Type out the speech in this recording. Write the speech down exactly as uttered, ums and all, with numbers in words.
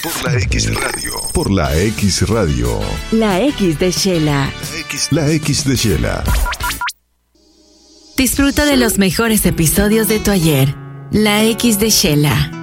Por la X Radio. Por la X Radio. La X de Shela. La X, la X de Shela. Disfruta de los mejores episodios de tu ayer. La X de Shela.